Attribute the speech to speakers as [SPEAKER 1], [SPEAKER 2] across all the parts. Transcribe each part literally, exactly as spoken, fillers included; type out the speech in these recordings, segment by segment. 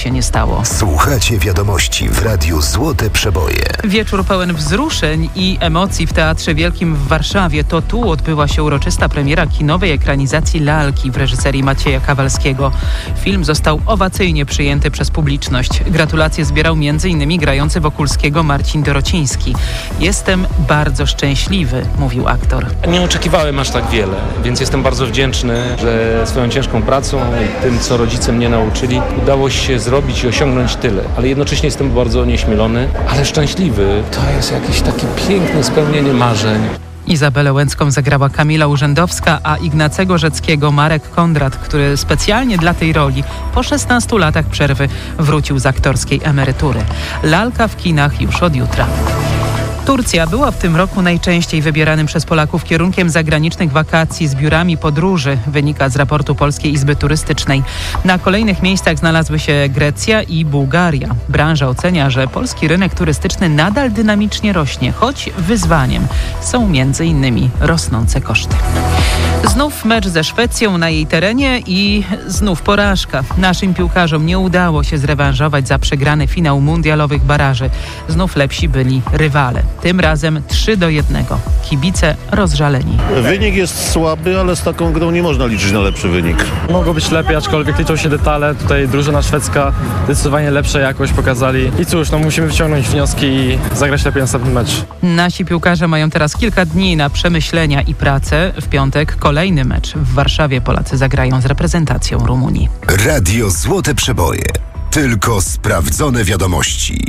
[SPEAKER 1] się nie stało.
[SPEAKER 2] Słuchacie wiadomości w Radiu Złote Przeboje.
[SPEAKER 1] Wieczór pełen wzruszeń i emocji w Teatrze Wielkim w Warszawie. To tu odbyła się uroczysta premiera kinowej ekranizacji Lalki w reżyserii Macieja Kawalskiego. Film został owacyjnie przyjęty przez publiczność. Gratulacje zbierał między innymi grający Wokulskiego Marcin Dorociński. Jestem bardzo szczęśliwy, mówił aktor.
[SPEAKER 3] Nie oczekiwałem aż tak wiele, więc jestem bardzo wdzięczny, że swoją ciężką pracą i tym, co rodzice mnie nauczyli, udało się zrobić i osiągnąć tyle. Ale jednocześnie jestem bardzo onieśmielony, ale szczęśliwy. To jest jakieś takie piękne spełnienie marzeń.
[SPEAKER 1] Izabelę Łęcką zagrała Kamila Urzędowska, a Ignacego Rzeckiego Marek Kondrat, który specjalnie dla tej roli po szesnastu latach przerwy wrócił z aktorskiej emerytury. Lalka w kinach już od jutra. Turcja była w tym roku najczęściej wybieranym przez Polaków kierunkiem zagranicznych wakacji z biurami podróży, wynika z raportu Polskiej Izby Turystycznej. Na kolejnych miejscach znalazły się Grecja i Bułgaria. Branża ocenia, że polski rynek turystyczny nadal dynamicznie rośnie, choć wyzwaniem są między innymi rosnące koszty. Znów mecz ze Szwecją na jej terenie i znów porażka. Naszym piłkarzom nie udało się zrewanżować za przegrany finał mundialowych baraży. Znów lepsi byli rywale. Tym razem trzy do jednego. Kibice rozżaleni.
[SPEAKER 4] Wynik jest słaby, ale z taką grą nie można liczyć na lepszy wynik.
[SPEAKER 5] Mogło być lepiej, aczkolwiek liczą się detale. Tutaj drużyna szwedzka zdecydowanie lepsza jakość pokazali. I cóż, no musimy wyciągnąć wnioski i zagrać lepiej następny mecz.
[SPEAKER 1] Nasi piłkarze mają teraz kilka dni na przemyślenia i pracę. W piątek kolejny mecz. W Warszawie Polacy zagrają z reprezentacją Rumunii.
[SPEAKER 2] Radio Złote Przeboje. Tylko sprawdzone wiadomości.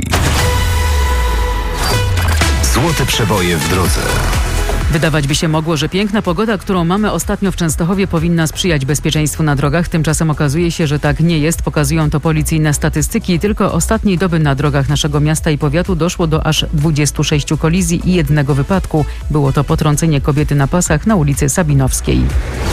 [SPEAKER 2] Złote Przeboje w drodze.
[SPEAKER 6] Wydawać by się mogło, że piękna pogoda, którą mamy ostatnio w Częstochowie, powinna sprzyjać bezpieczeństwu na drogach. Tymczasem okazuje się, że tak nie jest. Pokazują to policyjne statystyki. Tylko ostatniej doby na drogach naszego miasta i powiatu doszło do aż dwudziestu sześciu kolizji i jednego wypadku. Było to potrącenie kobiety na pasach na ulicy Sabinowskiej.